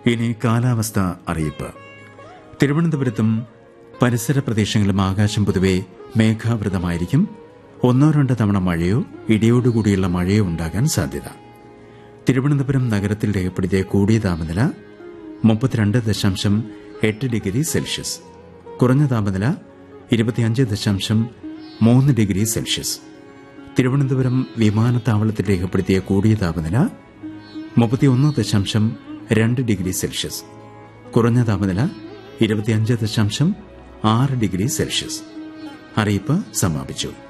ഇനി കാലാവസ്ഥ അറിയിപ്പ്. തിരുവനന്തപുരത്തും പരിസര പ്രദേശങ്ങളിലും ആകാശം പൊതുവെ മേഘാവൃതമായിരിക്കും. 1-2 തവണ മഴയോ ഇടിയോടുകൂടിയുള്ള മഴയോ ഉണ്ടാകാൻ സാധ്യത. തിരുവനന്തപുരം നഗരത്തിൽ രേഖപ്പെടുത്തിയ കൂടിയ താപനില 32.8 ഡിഗ്രി സെൽഷ്യസ്, കുറഞ്ഞ താപനില 25.3 ഡിഗ്രി സെൽഷ്യസ്. തിരുവനന്തപുരം വിമാനത്താവളത്തിൽ രേഖപ്പെടുത്തിയ കൂടിയ താപനില 31.2 ഡിഗ്രി സെൽഷ്യസ്, കുറഞ്ഞ താപനില 25.6 ഡിഗ്രി സെൽഷ്യസ്. അറിയിപ്പ് സമാപിച്ചു.